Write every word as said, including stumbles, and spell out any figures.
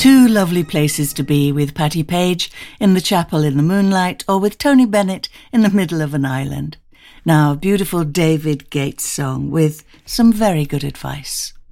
Two lovely places to be, with Patti Page in the chapel in the moonlight, or with Tony Bennett in the middle of an island. Now, a beautiful David Gates song with some very good advice.